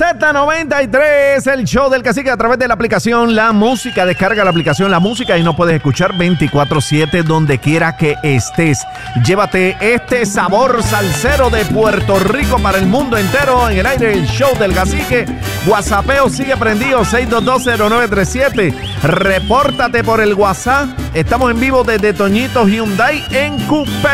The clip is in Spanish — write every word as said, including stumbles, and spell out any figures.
Z noventa y tres, el show del cacique a través de la aplicación La Música. Descarga la aplicación La Música y nos puedes escuchar veinticuatro siete donde quiera que estés. Llévate este sabor salsero de Puerto Rico para el mundo entero en el aire, el show del cacique. WhatsAppeo sigue prendido, seis dos dos cero nueve tres siete. Repórtate por el WhatsApp. Estamos en vivo desde Toñito Hyundai en Coupé.